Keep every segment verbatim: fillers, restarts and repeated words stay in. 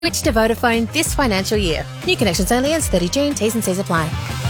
Switch to Vodafone this financial year. New connections only ends thirty June. T's and C's apply.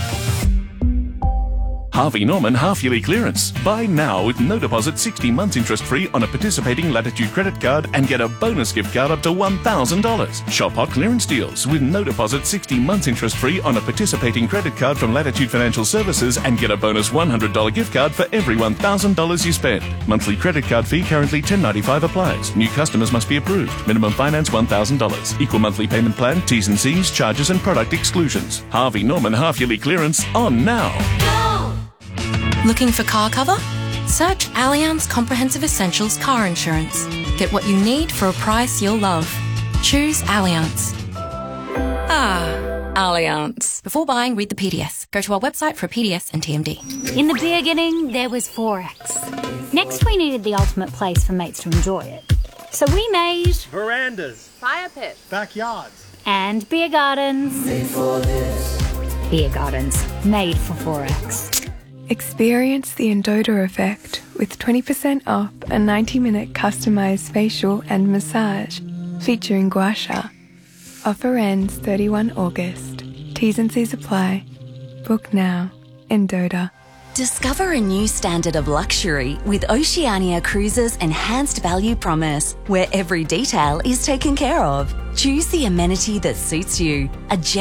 Harvey Norman half-yearly clearance. Buy now with no deposit, sixty months interest-free on a participating Latitude credit card and get a bonus gift card up to one thousand dollars. Shop hot clearance deals with no deposit, sixty months interest-free on a participating credit card from Latitude Financial Services and get a bonus one hundred dollars gift card for every one thousand dollars you spend. Monthly credit card fee currently ten dollars ninety-five applies. New customers must be approved. Minimum finance one thousand dollars. Equal monthly payment plan, T's and C's, charges and product exclusions. Harvey Norman half-yearly clearance on now. Looking for car cover? Search Allianz Comprehensive Essentials Car Insurance. Get what you need for a price you'll love. Choose Allianz. Ah, Allianz. Before buying, read the P D S. Go to our website for a P D S and T M D. In the beginning, there was Forex. Next, we needed the ultimate place for mates to enjoy it. So we made... verandas, fire pits, backyards, and beer gardens. Made for this. Beer gardens, made for Forex. Experience the Endota effect with twenty percent off a ninety minute customised facial and massage featuring gua sha. Offer ends thirty-first August. T's and C's apply. Book now. Endota. Discover a new standard of luxury with Oceania Cruises' enhanced value promise, where every detail is taken care of. Choose the amenity that suits you. A